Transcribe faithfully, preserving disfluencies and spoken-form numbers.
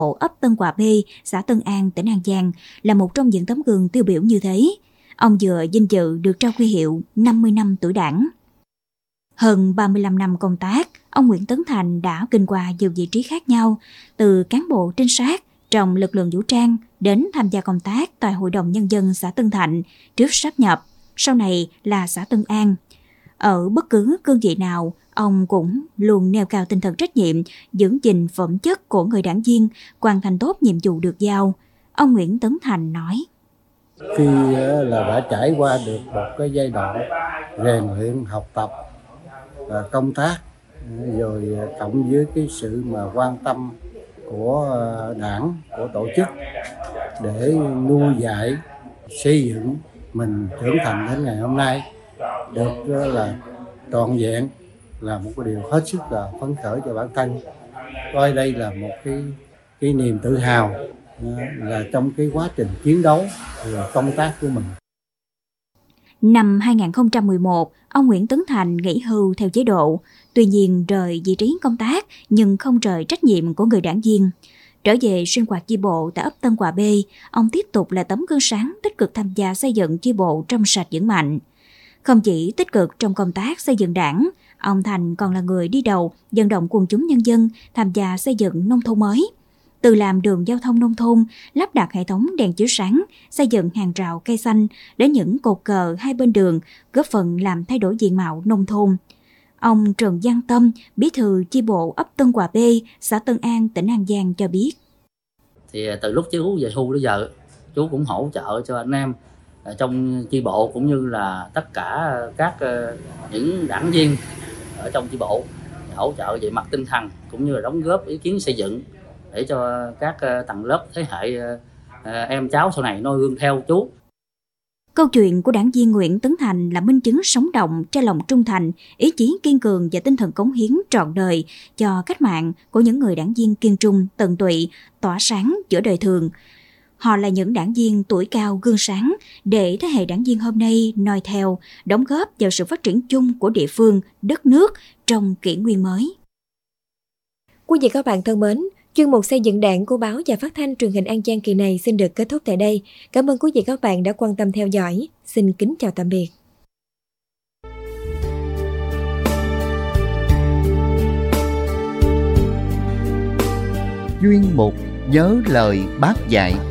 ấp Tân Hòa B, xã Tân An, tỉnh An Giang là một trong những tấm gương tiêu biểu như thế. Ông vừa vinh dự được trao huy hiệu năm mươi năm tuổi Đảng. Hơn ba mươi lăm năm công tác, ông Nguyễn Tấn Thành đã kinh qua nhiều vị trí khác nhau, từ cán bộ trinh sát trong lực lượng vũ trang đến tham gia công tác tại Hội đồng Nhân dân xã Tân Thạnh trước sáp nhập, sau này là xã Tân An. Ở bất cứ cương vị nào, ông cũng luôn nêu cao tinh thần trách nhiệm, giữ gìn phẩm chất của người đảng viên, hoàn thành tốt nhiệm vụ được giao. Ông Nguyễn Tấn Thành nói: Khi là đã trải qua được một cái giai đoạn rèn luyện, học tập và công tác, rồi cộng với cái sự mà quan tâm của đảng, của tổ chức để nuôi dạy, xây dựng mình trưởng thành đến ngày hôm nay được là trọn vẹn, là một cái điều hết sức là phấn khởi cho bản thân. Coi đây là một cái cái niềm tự hào là trong cái quá trình chiến đấu và công tác của mình. Năm hai không một một, ông Nguyễn Tấn Thành nghỉ hưu theo chế độ, tuy nhiên rời vị trí công tác nhưng không rời trách nhiệm của người đảng viên. Trở về sinh hoạt chi bộ tại ấp Tân Hòa B, ông tiếp tục là tấm gương sáng tích cực tham gia xây dựng chi bộ trong sạch vững mạnh. Không chỉ tích cực trong công tác xây dựng đảng, ông Thành còn là người đi đầu vận động quần chúng nhân dân tham gia xây dựng nông thôn mới. Từ làm đường giao thông nông thôn, lắp đặt hệ thống đèn chiếu sáng, xây dựng hàng rào cây xanh đến những cột cờ hai bên đường, góp phần làm thay đổi diện mạo nông thôn. Ông Trần Văn Tâm, bí thư chi bộ ấp Tân Hòa B, xã Tân An, tỉnh An Giang cho biết: Thì từ lúc chú về hưu đến giờ, chú cũng hỗ trợ cho anh em trong chi bộ cũng như là tất cả các những đảng viên ở trong chi bộ, hỗ trợ về mặt tinh thần cũng như là đóng góp ý kiến xây dựng để cho các tầng lớp thế hệ em cháu sau này noi gương theo chú. Câu chuyện của đảng viên Nguyễn Tấn Thành là minh chứng sống động cho lòng trung thành, ý chí kiên cường và tinh thần cống hiến trọn đời cho cách mạng của những người đảng viên kiên trung, tận tụy, tỏa sáng giữa đời thường. Họ là những đảng viên tuổi cao gương sáng để thế hệ đảng viên hôm nay noi theo, đóng góp vào sự phát triển chung của địa phương, đất nước trong kỷ nguyên mới. Quý vị các bạn thân mến, chuyên mục xây dựng đảng của báo và phát thanh truyền hình An Giang kỳ này xin được kết thúc tại đây. Cảm ơn quý vị các bạn đã quan tâm theo dõi. Xin kính chào tạm biệt. Chuyên mục Nhớ lời Bác dạy.